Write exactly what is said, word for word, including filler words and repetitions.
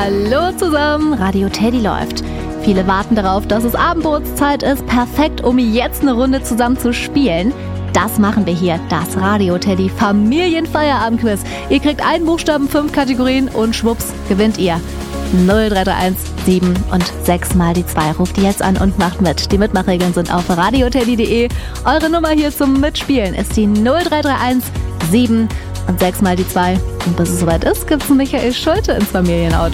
Hallo zusammen, Radio Teddy läuft. Viele warten darauf, dass es Abendbrotzeit ist, perfekt, um jetzt eine Runde zusammen zu spielen. Das machen wir hier, das Radio Teddy Familienfeierabendquiz. Ihr kriegt einen Buchstaben, fünf Kategorien und schwupps gewinnt ihr. null drei drei eins sieben und sechs mal die zwei. Ruft die jetzt an und macht mit. Die Mitmachregeln sind auf radioteddy punkt de. Eure Nummer hier zum Mitspielen ist die null drei drei eins sieben und sechs mal die zwei. Und bis es soweit ist, gibt's Michael Schulte ins Familienauto.